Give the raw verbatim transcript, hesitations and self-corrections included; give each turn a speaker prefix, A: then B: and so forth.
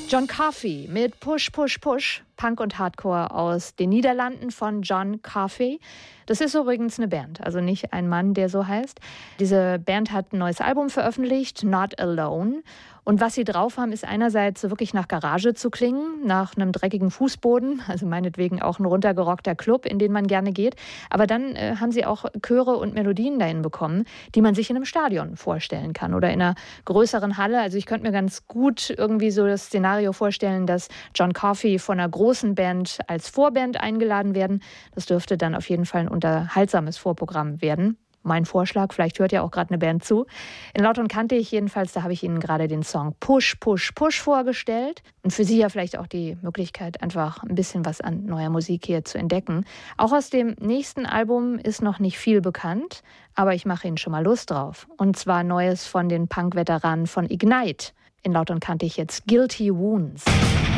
A: John Coffey mit Push, Push, Push, Punk und Hardcore aus den Niederlanden von John Coffey. Das ist übrigens eine Band, also nicht ein Mann, der so heißt. Diese Band hat ein neues Album veröffentlicht, Not Alone. Und was sie drauf haben, ist einerseits so wirklich nach Garage zu klingen, nach einem dreckigen Fußboden, also meinetwegen auch ein runtergerockter Club, in den man gerne geht. Aber dann äh, haben sie auch Chöre und Melodien dahin bekommen, die man sich in einem Stadion vorstellen kann oder in einer größeren Halle. Also ich könnte mir ganz gut irgendwie so das Szenario vorstellen, dass John Coffey von einer großen Band als Vorband eingeladen werden. Das dürfte dann auf jeden Fall ein unterhaltsames Vorprogramm werden. Mein Vorschlag, vielleicht hört ja auch gerade eine Band zu. In Laut und Kantig jedenfalls, da habe ich Ihnen gerade den Song Push, Push, Push vorgestellt. Und für Sie ja vielleicht auch die Möglichkeit, einfach ein bisschen was an neuer Musik hier zu entdecken. Auch aus dem nächsten Album ist noch nicht viel bekannt, aber ich mache Ihnen schon mal Lust drauf. Und zwar Neues von den Punk-Veteranen von Ignite. In Laut und Kantig jetzt Guilty Wounds.